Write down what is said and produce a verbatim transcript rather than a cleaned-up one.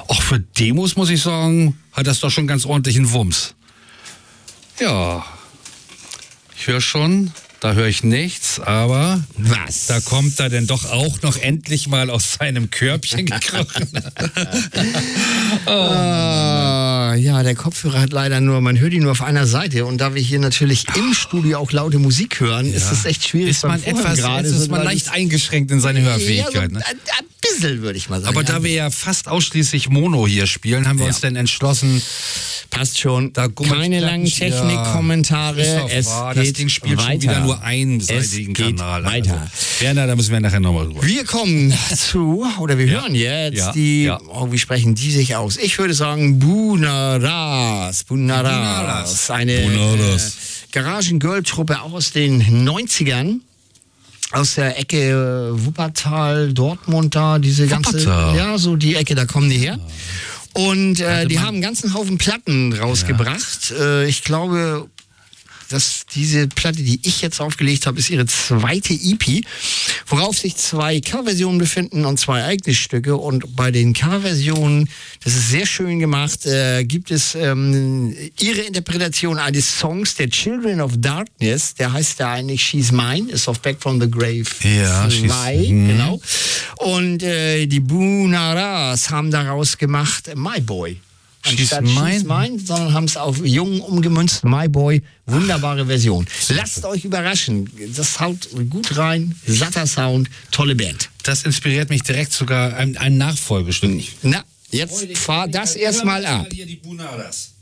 Auch für Demos, muss ich sagen, hat das doch schon ganz ordentlichen Wumms. Ja, ich höre schon, da höre ich nichts, aber was? Da kommt er denn doch auch noch endlich mal aus seinem Körbchen gekrochen. oh, ah, ja, der Kopfhörer hat leider nur, man hört ihn nur auf einer Seite und da wir hier natürlich im Studio auch laute Musik hören, ja. ist es echt schwierig. Ist man etwas, gerade ist man leicht eingeschränkt in seine Hörfähigkeit. Ja, so ne? ein, ein bisschen, würde ich mal sagen. Aber da wir ja fast ausschließlich Mono hier spielen, haben wir ja. uns dann entschlossen, passt schon, da keine langen Technikkommentare, ja, es wahr. geht Das Ding spielt weiter. schon wieder nur einseitigen es geht Kanal. Weiter. Also, Werner, da müssen wir nachher nochmal drüber. Wir kommen zu, oder wir ja. hören jetzt ja. die, ja. oh, wie sprechen die sich aus? Ich würde sagen Bunaras, Bunaras, eine äh, Garagen-Girl-Truppe auch aus den neunzigern. Aus der Ecke äh, Wuppertal, Dortmund da, diese ganze, ja, so die Ecke, da kommen die her. Und äh, die haben einen ganzen Haufen Platten rausgebracht. Ja. Äh, ich glaube, dass diese Platte, die ich jetzt aufgelegt habe, ist ihre zweite E P, worauf sich zwei Coverversionen befinden und zwei eigene Stücke. Und bei den Coverversionen, das ist sehr schön gemacht, äh, gibt es ähm, ihre Interpretation eines Songs der Children of Darkness, der heißt ja eigentlich She's Mine, ist auf Back from the Grave ja, zwei, genau. Und äh, die Bunaras haben daraus gemacht My Boy. Anstatt She's Mine, She's Mine, sondern haben es auf Jungen umgemünzt. My Boy, wunderbare Version. Lasst euch überraschen. Das haut gut rein. Satter Sound, tolle Band. Das inspiriert mich direkt sogar ein, ein Nachfolgestück. Na, jetzt fahr das erstmal ab. Hier die Bunaras.